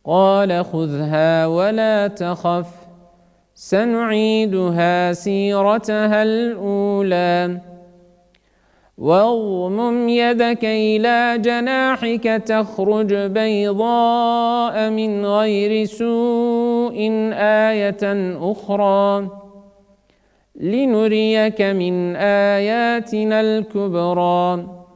قال خذها ولا تخف سنعيدها سيرتها الأولى واضمم يدك إلى جناحك تخرج بيضاء من غير سوء آية أخرى لنريك من آياتنا الكبرى